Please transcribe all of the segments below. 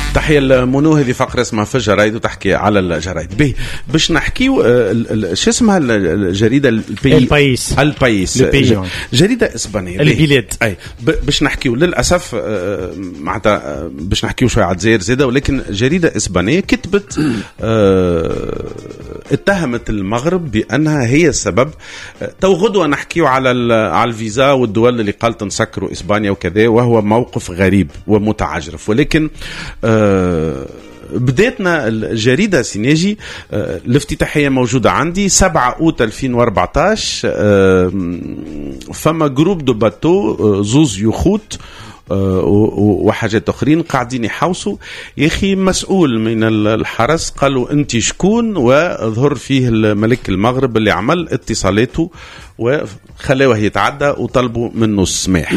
تحية المنو. هذه فقرة اسمها في الجرايد وتحكي على الجرايد. به باش نحكيو شو اسمها الجريدة البايس جريدة إسبانية البلاد. أي باش نحكيو للأسف معناتها باش نحكيو شوية على الجزائر زيادة، ولكن جريدة إسبانية كتبت اتهمت المغرب بأنها هي السبب. تو غدوة نحكيو على الفيزا والدول اللي قالت نسكروا إسبانيا وكذا، وهو موقف غريب ومتعجرف. ولكن بدايتنا الجريدة سيناجي الافتتاحية موجودة عندي 7 أوت 2014. فما جروب دو باتو زوز يخوت وحاجات أخرين قاعدين يحوصوا. يا أخي مسؤول من الحرس قالوا أنت شكون، وظهر فيه الملك المغرب اللي عمل اتصالاته وخلوه يتعدى وطلبوا منه السماح.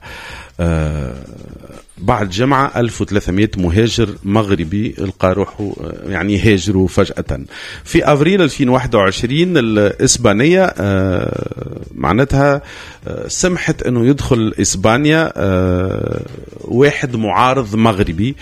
بعد جمعة 1300 مهاجر مغربي لقى روحه يعني هاجروا فجأة. في أفريل 2021 الإسبانية معناتها سمحت أنه يدخل إسبانيا واحد معارض مغربي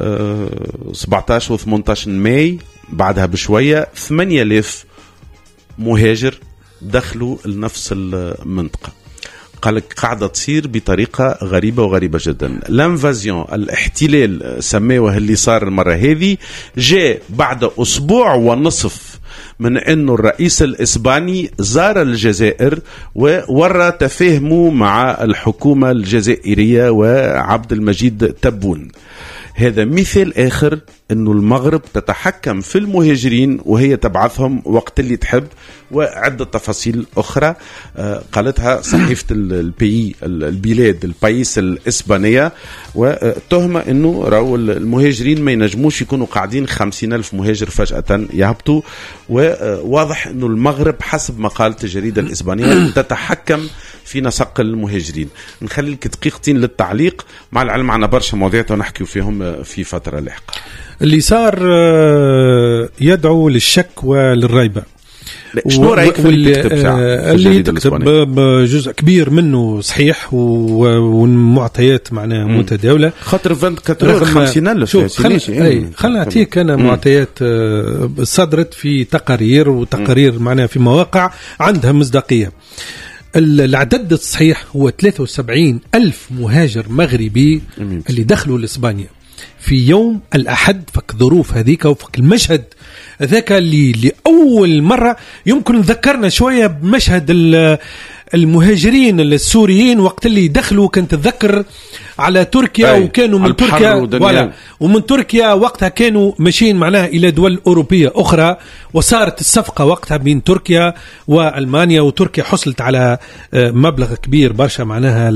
17 و 18 ماي. بعدها بشوية 8000 مهاجر دخلوا لنفس المنطقة. قالك قاعدة تصير بطريقة غريبة وغريبة جدا. الانفازيون الاحتلال سموه اللي صار المرة هذه جاء بعد أسبوع ونصف من أنه الرئيس الإسباني زار الجزائر وورى تفاهمه مع الحكومة الجزائرية وعبد المجيد تبون. هذا مثال آخر أنه المغرب تتحكم في المهاجرين وهي تبعثهم وقت اللي تحب، وعدة تفاصيل أخرى قالتها صحيفة البلاد البايس الإسبانية. وتهمة أنه راو المهاجرين ما ينجموش يكونوا قاعدين 50,000 مهاجر فجأة يهبطوا. وواضح أنه المغرب حسب ما قالت الجريدة الإسبانية تتحكم في نسق المهاجرين. نخلي لك دقيقتين للتعليق، مع العلم عنا برشا مواضيع ونحكي فيهم في فترة لاحقة. اللي صار يدعو للشك وللريبة. شنو رايك في اللي تكتب جزء كبير منه صحيح والمعطيات معناها متداولة. خاطر 50,000 خلنا نعطيك أنا معطيات صدرت في تقارير وتقارير معناها في مواقع عندها مصداقية. العدد الصحيح هو 73,000 مهاجر مغربي اللي دخلوا لإسبانيا في يوم الأحد. فك ظروف هذيك وفك المشهد ذاك اللي لأول مرة يمكن نذكرنا شوية بمشهد المهاجرين السوريين وقت اللي دخلوا. كنت تذكر على تركيا وكانوا من تركيا ومن تركيا وقتها كانوا ماشيين معناها إلى دول أوروبية أخرى، وصارت الصفقة وقتها بين تركيا وألمانيا، وتركيا حصلت على مبلغ كبير برشا معناها.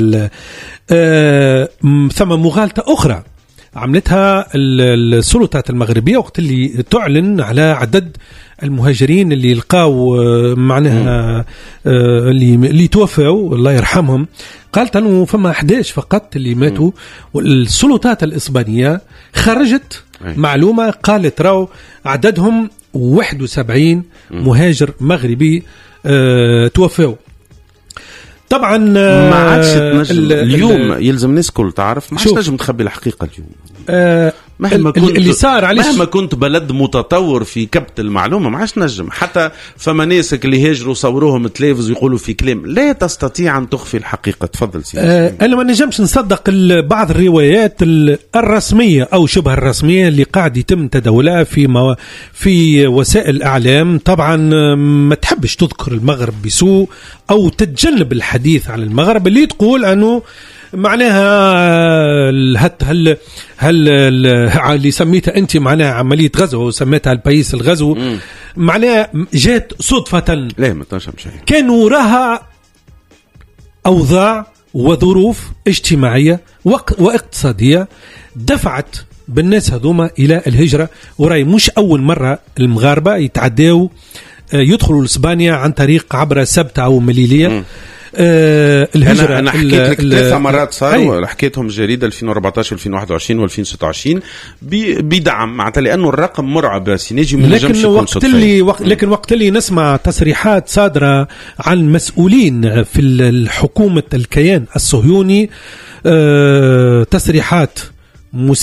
ثم مغالطة أخرى عملتها السلطات المغربية وقت اللي تعلن على عدد المهاجرين اللي لقاو معناها اللي توفوا الله يرحمهم. قالت أنه فما 11 فقط اللي ماتوا. والسلطات الإسبانية خرجت معلومة قالت راو عددهم 71 مهاجر مغربي توفوا. طبعا ما عادش اليوم يلزم الناس كل تعرف، ما عادش نجم تخبي الحقيقة اليوم. مهما كنت اللي صار مهما كنت بلد متطور في كبت المعلومة ما عادش نجم. حتى فما ناسك اللي هاجروا صوروهم تلفز ويقولوا في كلام لا تستطيع أن تخفي الحقيقة. تفضل سيدي. أنا ما نجمش نصدق بعض الروايات الرسمية أو شبه الرسمية اللي قاعد يتم تداولها في وسائل الإعلام. طبعا ما تحبش تذكر المغرب بسوء أو تتجنب الحديث عن المغرب، اللي تقول أنه معناها هل اللي سميتها أنت معناها عملية غزو وسميتها البايس الغزو معناها جات صدفة. لا ما تنجمش. كان وراها أوضاع وظروف اجتماعية واقتصادية دفعت بالناس هذوما إلى الهجرة. وراي مش أول مرة المغاربة يتعداوا يدخلوا لإسبانيا عن طريق عبر سبتة أو مليلية. الهجرة أنا حكيت لك 3 مرات صاروا، حكيتهم جريدة 2014 و2021 و2026 بدعم معناتها لأنه الرقم مرعب سيناجي من لكن وقت اللي نسمع تصريحات صادرة عن مسؤولين في الحكومة الكيان الصهيوني تصريحات